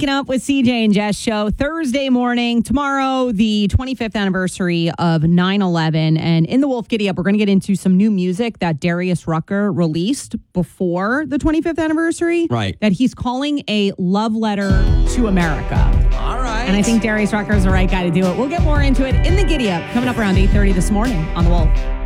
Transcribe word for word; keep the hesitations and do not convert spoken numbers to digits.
Waking Up with C J and Jess show Thursday morning. Tomorrow, the twenty-fifth anniversary of nine eleven. And in the Wolf Giddy Up, we're going to get into some new music that Darius Rucker released before the twenty-fifth anniversary. Right. That he's calling a love letter to America. All right. And I think Darius Rucker is the right guy to do it. We'll get more into it in the Giddy Up coming up around eight thirty this morning on the Wolf.